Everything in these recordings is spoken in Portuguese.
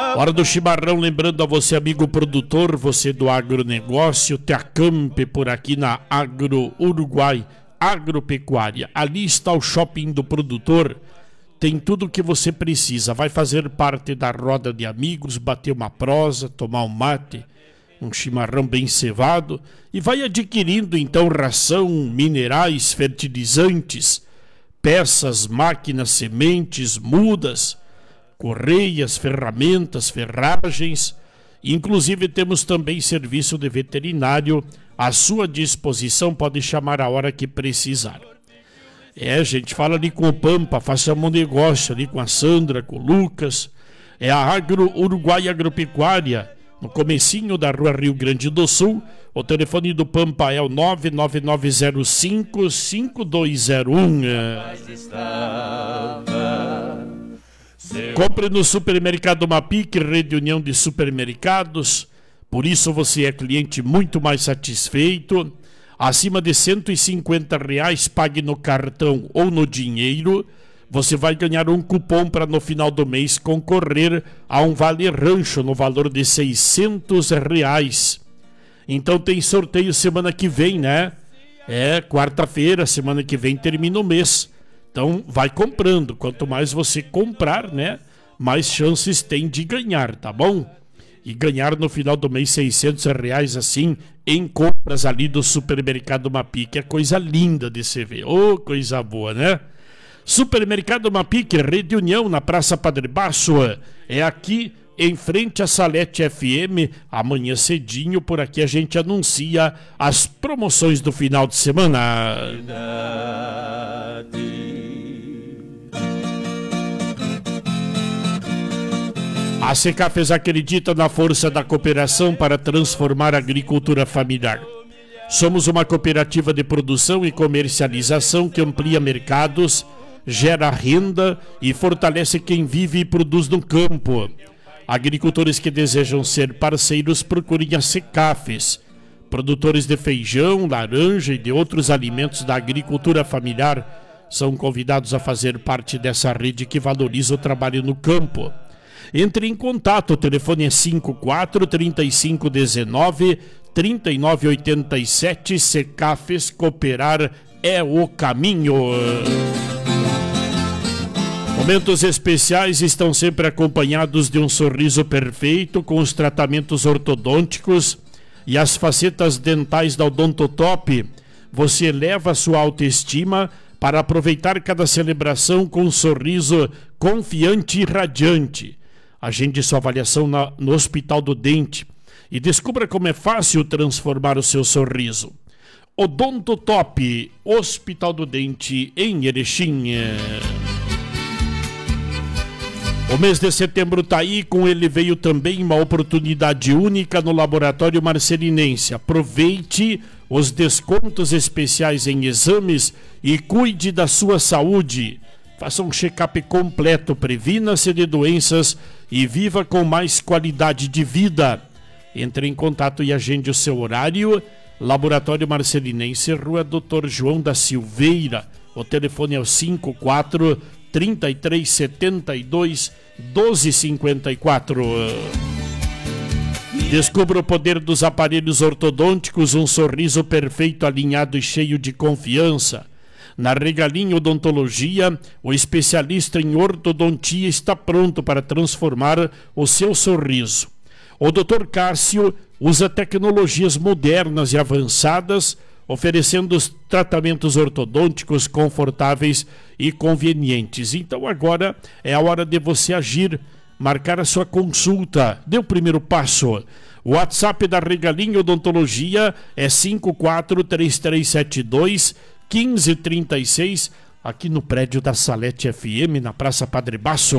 Hora do chimarrão, lembrando a você, amigo produtor, você do agronegócio, te acampe por aqui na Agro Uruguai, agropecuária. Ali está o shopping do produtor, tem tudo o que você precisa. Vai fazer parte da roda de amigos, bater uma prosa, tomar um mate, um chimarrão bem cevado e vai adquirindo então ração, minerais, fertilizantes, peças, máquinas, sementes, mudas, correias, ferramentas, ferragens. Inclusive temos também serviço de veterinário à sua disposição, pode chamar a hora que precisar. Gente, fala ali com o Pampa, faça um negócio ali com a Sandra, com o Lucas. É a Agro Uruguai Agropecuária, no comecinho da rua Rio Grande do Sul. O telefone do Pampa é o 99905-5201. Compre no Supermercado Mapic, Rede União de Supermercados. Por isso você é cliente muito mais satisfeito. Acima de R$150, pague no cartão ou no dinheiro. Você vai ganhar um cupom para no final do mês concorrer a um Vale Rancho no valor de R$600. Então tem sorteio semana que vem, né? Quarta-feira, semana que vem termina o mês. Então vai comprando, quanto mais você comprar, né, mais chances tem de ganhar, tá bom? E ganhar no final do mês R$600 assim, em compras ali do Supermercado Mapic, é coisa linda de se ver, coisa boa, né? Supermercado Mapic, Rede União, na Praça Padre Basso, é aqui em frente à Salete FM. Amanhã cedinho, por aqui a gente anuncia as promoções do final de semana. A Secafes acredita na força da cooperação para transformar a agricultura familiar. Somos uma cooperativa de produção e comercialização que amplia mercados, gera renda e fortalece quem vive e produz no campo. Agricultores que desejam ser parceiros procurem a Secafes. Produtores de feijão, laranja e de outros alimentos da agricultura familiar são convidados a fazer parte dessa rede que valoriza o trabalho no campo. Entre em contato, o telefone é 54-3519-3987. Secafes, cooperar é o caminho. Momentos especiais estão sempre acompanhados de um sorriso perfeito com os tratamentos ortodônticos e as facetas dentais da Odontotop. Você eleva a sua autoestima para aproveitar cada celebração com um sorriso confiante e radiante. Agende sua avaliação no Hospital do Dente e descubra como é fácil transformar o seu sorriso. Odontotop, Hospital do Dente, em Erechim. O mês de setembro está aí, com ele veio também uma oportunidade única no Laboratório Marcelinense. Aproveite os descontos especiais em exames e cuide da sua saúde. Faça um check-up completo, previna-se de doenças e viva com mais qualidade de vida. Entre em contato e agende o seu horário. Laboratório Marcelinense, Rua Dr. João da Silveira. O telefone é o 54-3372-1254. Descubra o poder dos aparelhos ortodônticos, um sorriso perfeito, alinhado e cheio de confiança. Na Regalim Odontologia, o especialista em ortodontia está pronto para transformar o seu sorriso. O Dr. Cássio usa tecnologias modernas e avançadas, oferecendo os tratamentos ortodônticos confortáveis e convenientes. Então agora é a hora de você agir, marcar a sua consulta. Dê o primeiro passo. O WhatsApp da Regalim Odontologia é 54-3372-1536, aqui no prédio da Salete FM, na Praça Padre Basso.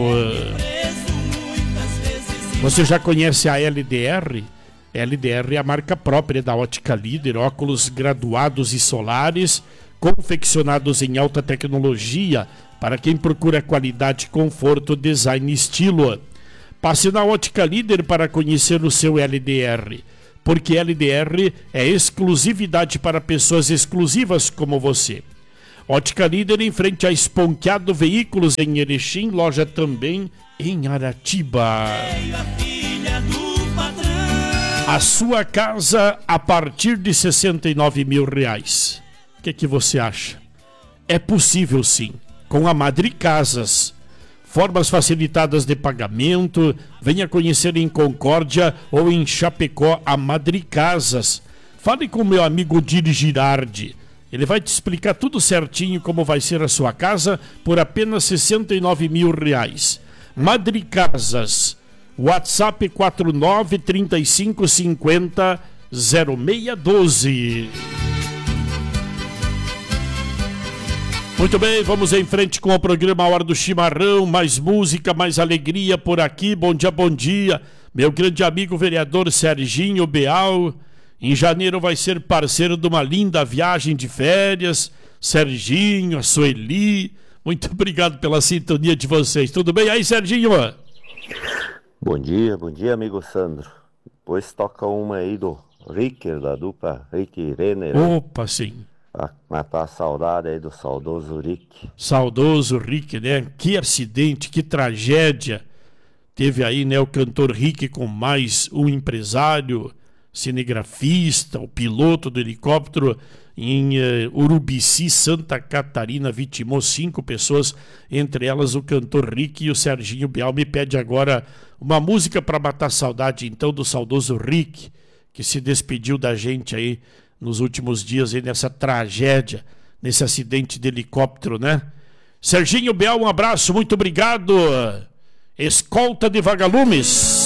Você já conhece a LDR? LDR é a marca própria da Ótica Líder, óculos graduados e solares, confeccionados em alta tecnologia, para quem procura qualidade, conforto, design e estilo. Passe na Ótica Líder para conhecer o seu LDR, porque LDR é exclusividade para pessoas exclusivas como você. Ótica Líder em frente a Esponqueado Veículos em Erechim, loja também em Aratiba. A sua casa a partir de R$69 mil. O que você acha? É possível sim, com a Madri Casas. Formas facilitadas de pagamento. Venha conhecer em Concórdia ou em Chapecó a Madri Casas. Fale com meu amigo Diri Girardi. Ele vai te explicar tudo certinho como vai ser a sua casa por apenas R$69 mil. Madri Casas. WhatsApp 4935500612. Muito bem, vamos em frente com o programa Hora do Chimarrão. Mais música, mais alegria por aqui. Bom dia, meu grande amigo vereador Serginho Beal. Em janeiro vai ser parceiro de uma linda viagem de férias. Serginho, a Sueli, muito obrigado pela sintonia de vocês. Tudo bem aí, Serginho? Bom dia, amigo Sandro. Depois toca uma aí do Ricker, da dupla Rick e Renner. Opa, sim. Pra matar a saudade aí do saudoso Rick. Saudoso Rick, né? Que acidente, que tragédia. Teve aí, né, o cantor Rick com mais um empresário, cinegrafista, o piloto do helicóptero em Urubici, Santa Catarina, vitimou 5 pessoas, entre elas o cantor Rick. E o Serginho Bial me pede agora uma música para matar saudade, então, do saudoso Rick, que se despediu da gente aí nos últimos dias, aí nessa tragédia, nesse acidente de helicóptero, né? Serginho Bial, um abraço, muito obrigado. Escolta de Vagalumes.